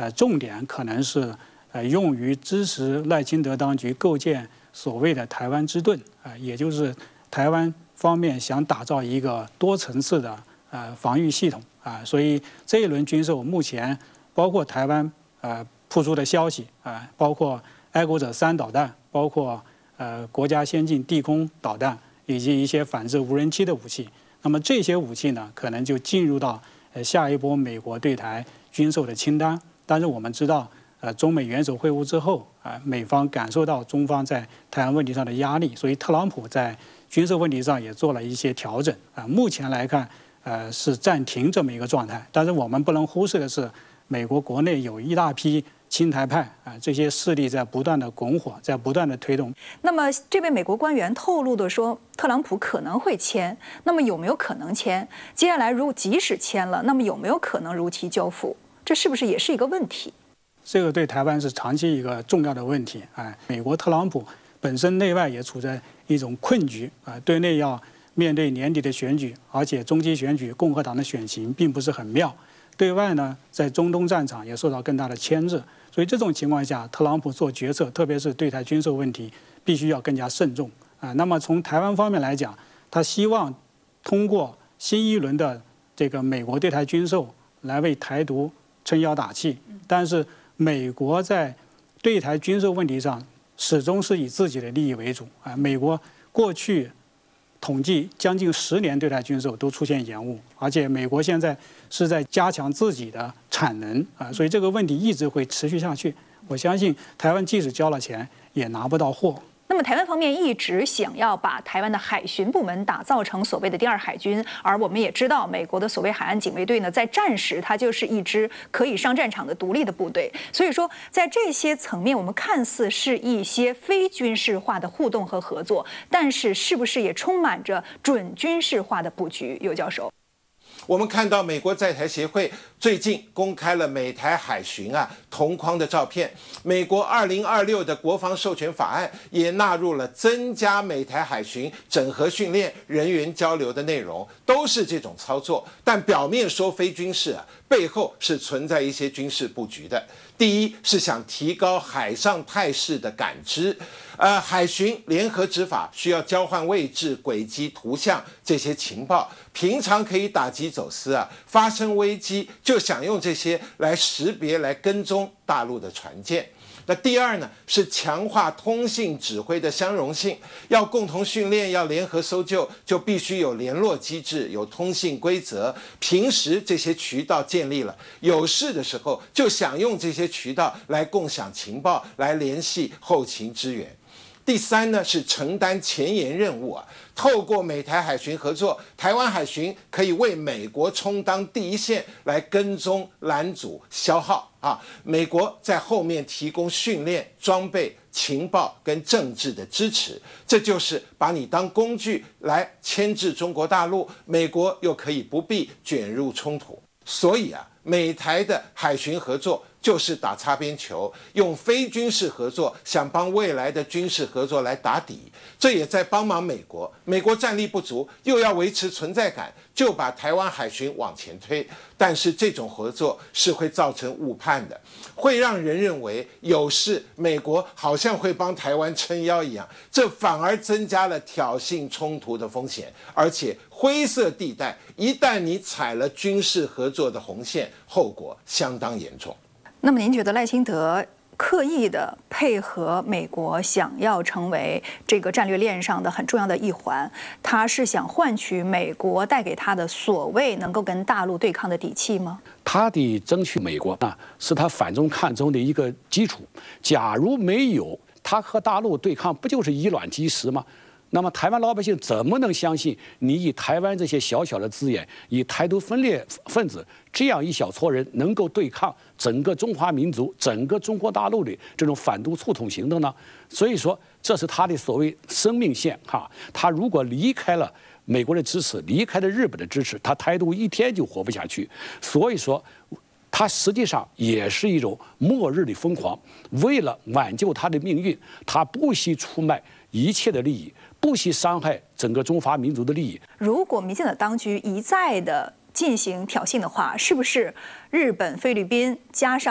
重点可能是用于支持赖清德当局构建所谓的台湾之盾也就是台湾方面想打造一个多层次的防御系统所以这一轮军售目前包括台湾铺出的消息包括爱国者3导弹，包括国家先进地空导弹，以及一些反制无人机的武器。那么这些武器呢，可能就进入到下一波美国对台军售的清单。但是我们知道，中美元首会晤之后美方感受到中方在台湾问题上的压力，所以特朗普在军售问题上也做了一些调整目前来看是暂停这么一个状态。但是我们不能忽视的是，美国国内有一大批亲台派这些势力在不断的拱火，在不断的推动。 那么这位美国官员透露的说，特朗普可能会签，那么有没有可能签？接下来即使签了，那么有没有可能如期交付？这是不是也是一个问题？ 这个对台湾是长期一个重要的问题美国特朗普本身内外也处在一种困局对内要面对年底的选举，而且中期选举共和党的选情并不是很妙。对外呢，在中东战场也受到更大的牵制，所以这种情况下，特朗普做决策，特别是对台军售问题，必须要更加慎重那么从台湾方面来讲，他希望通过新一轮的这个美国对台军售来为台独撑腰打气，但是美国在对台军售问题上始终是以自己的利益为主美国过去统计将近10年对台军售都出现延误，而且美国现在是在加强自己的产能所以这个问题一直会持续下去。我相信台湾即使交了钱，也拿不到货。 那么台湾方面一直想要把台湾的海巡部门打造成所谓的第2海军，而我们也知道，美国的所谓海岸警卫队呢，在战时它就是一支可以上战场的独立的部队。所以说，在这些层面，我们看似是一些非军事化的互动和合作，但是是不是也充满着准军事化的布局？尤教授。 我们看到美国在台协会最近公开了美台海巡同框的照片。美国2026的国防授权法案也纳入了增加美台海巡整合训练、人员交流的内容，都是这种操作。但表面说非军事背后是存在一些军事布局的。第一是想提高海上态势的感知。海巡联合执法需要交换位置、轨迹、图像这些情报，平常可以打击走私发生危机就想用这些来识别、来跟踪大陆的船舰。那第二呢，是强化通信指挥的相容性，要共同训练，要联合搜救，就必须有联络机制，有通信规则。平时这些渠道建立了，有事的时候就想用这些渠道来共享情报，来联系后勤支援。第三呢，是承担前沿任务透过美台海巡合作，台湾海巡可以为美国充当第一线，来跟踪、拦阻、消耗美国在后面提供训练、装备、情报跟政治的支持，这就是把你当工具来牵制中国大陆，美国又可以不必卷入冲突。所以美台的海巡合作就是打擦边球，用非军事合作想帮未来的军事合作来打底，这也在帮忙美国。美国战力不足，又要维持存在感，就把台湾海巡往前推。但是这种合作是会造成误判的，会让人认为有事美国好像会帮台湾撑腰一样，这反而增加了挑衅冲突的风险。而且灰色地带一旦你踩了军事合作的红线，后果相当严重。 那么您觉得赖清德刻意的配合美国，想要成为这个战略链上的很重要的一环，他是想换取美国带给他的所谓能够跟大陆对抗的底气吗？ 他的争取美国是他反中抗中的一个基础。假如没有他和大陆对抗，不就是以卵击石吗？那么台湾老百姓怎么能相信你以台湾这些小小的资源，以台独分裂分子这样一小撮人能够对抗整个中华民族、整个中国大陆的这种反独促统行动呢？所以说，这是他的所谓生命线他如果离开了美国的支持，离开了日本的支持，他台独一天就活不下去。所以说，他实际上也是一种末日的疯狂。为了挽救他的命运，他不惜出卖一切的利益，不惜伤害整个中华民族的利益。 如果民进党当局一再的进行挑衅的话，是不是日本、菲律宾加上